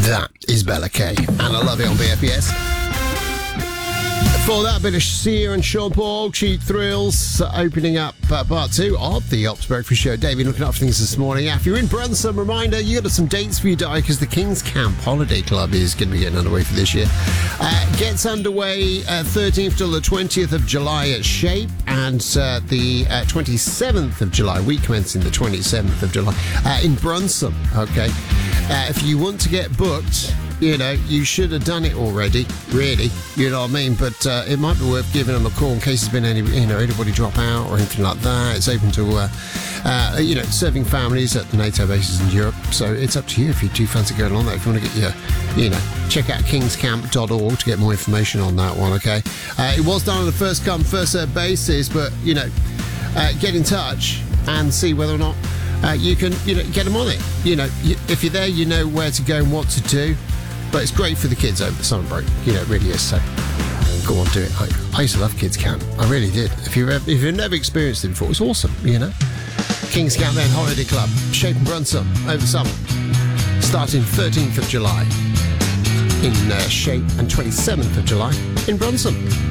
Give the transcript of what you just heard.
That is Bella Kay, and I love it on BFBS. For that, bit of Sia and Sean Paul, Cheap Thrills, opening up part 2 of the Ops Breakfast Show. David looking up for things this morning. If you're in Brunson, reminder, you got some dates for you, Di, because the King's Camp Holiday Club is going to be getting underway for this year. Gets underway 13th till the 20th of July at Shape, and the 27th of July, week commencing the 27th of July, in Brunson, okay? If you want to get booked, you know, you should have done it already, really, you know what I mean? But it might be worth giving them a call in case there's been anybody drop out or anything like that. It's open to, serving families at the NATO bases in Europe. So it's up to you if you do fancy going on there. If you want to get check out kingscamp.org to get more information on that one, okay? It was done on a first come, first served basis, but, get in touch and see whether or not you can, get them on it. If you're there, you know where to go and what to do. But it's great for the kids over the summer break. It really is. So go on, do it. I used to love Kids Camp. I really did. If you've never experienced it before, it's awesome, King's Camp then Holiday Club, Shape and Brunson over the summer. Starting 13th of July in Shape and 27th of July in Brunson.